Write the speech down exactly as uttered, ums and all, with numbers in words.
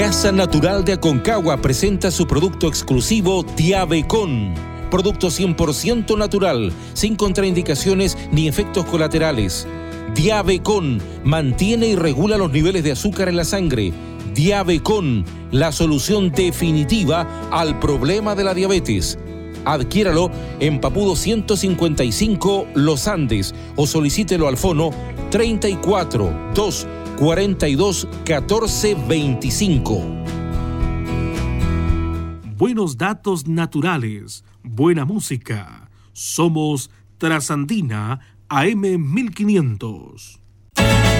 Casa Natural de Aconcagua presenta su producto exclusivo Diabecon. Producto cien por ciento natural, sin contraindicaciones ni efectos colaterales. Diabecon mantiene y regula los niveles de azúcar en la sangre. Diabecon, la solución definitiva al problema de la diabetes. Adquiéralo en Papudo ciento cincuenta y cinco Los Andes o solicítelo al fono treinta y cuatro, dos, cuarenta y dos, catorce, veinticinco. Buenos datos naturales, buena música. Somos Trasandina A M mil quinientos.